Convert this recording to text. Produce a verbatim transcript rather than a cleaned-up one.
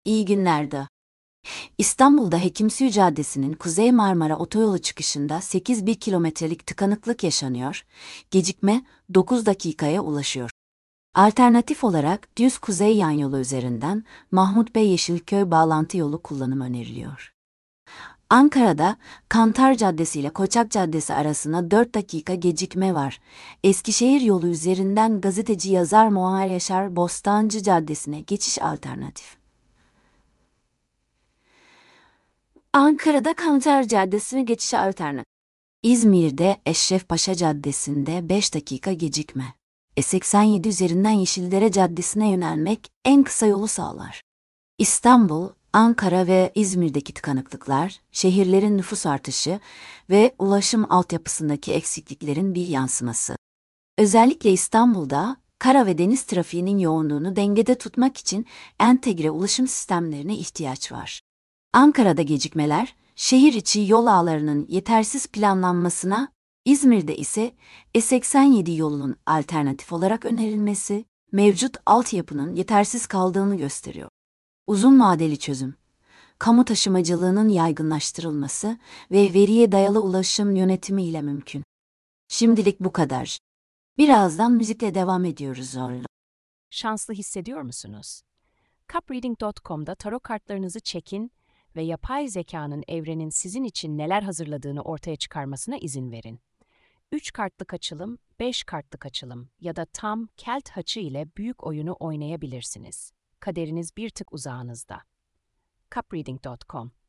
İyi günlerde. İstanbul'da Hekimsuyu Caddesi'nin Kuzey Marmara Otoyolu çıkışında sekiz bir kilometrelik tıkanıklık yaşanıyor, gecikme dokuz dakikaya ulaşıyor. Alternatif olarak düz kuzey yan yolu üzerinden Mahmut Bey Yeşilköy bağlantı yolu kullanımı öneriliyor. Ankara'da Kantar Caddesi ile Koçak Caddesi arasında dört dakika gecikme var. Eskişehir yolu üzerinden gazeteci yazar Muammer Yaşar Bostancı Caddesi'ne geçiş alternatif. Ankara'da Kantar Caddesi'ne geçiş alternatif. İzmir'de Eşref Paşa Caddesi'nde beş dakika gecikme. E seksen yedi üzerinden Yeşildere Caddesi'ne yönelmek en kısa yolu sağlar. İstanbul, Ankara ve İzmir'deki tıkanıklıklar, şehirlerin nüfus artışı ve ulaşım altyapısındaki eksikliklerin bir yansıması. Özellikle İstanbul'da kara ve deniz trafiğinin yoğunluğunu dengede tutmak için entegre ulaşım sistemlerine ihtiyaç var. Ankara'da gecikmeler, şehir içi yol ağlarının yetersiz planlanmasına, İzmir'de ise E seksen yedi yolunun alternatif olarak önerilmesi, mevcut altyapının yetersiz kaldığını gösteriyor. Uzun vadeli çözüm, kamu taşımacılığının yaygınlaştırılması ve veriye dayalı ulaşım yönetimi ile mümkün. Şimdilik bu kadar. Birazdan müzikle devam ediyoruz zorla. Şanslı hissediyor musunuz? cupreading nokta com'da tarot kartlarınızı çekin ve yapay zekanın evrenin sizin için neler hazırladığını ortaya çıkarmasına izin verin. üç kartlık açılım, beş kartlık açılım ya da tam kelt haçı ile büyük oyunu oynayabilirsiniz. Kaderiniz bir tık uzağınızda. cupreading nokta com